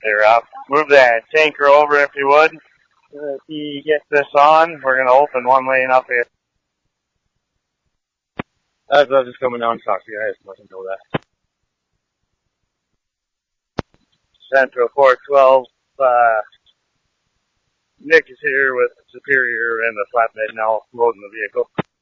There, move that tanker over if you would. If he gets this on, we're going to open one lane up here. I was just coming down to talk to you. I just wasn't know that. Central 412, Nick is here with Superior and the flatbed now loading the vehicle.